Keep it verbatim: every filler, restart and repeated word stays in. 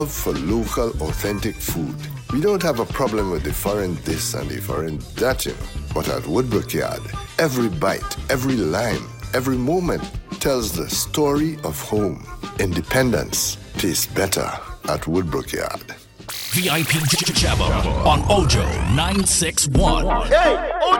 for local, authentic food. We don't have a problem with the foreign this and the foreign that, you know. But at Woodbrook Yard, every bite, every lime, every moment tells the story of home. Independence tastes better at Woodbrook Yard. V I P Jabba on Ojo nine six one. Hey, Ojo!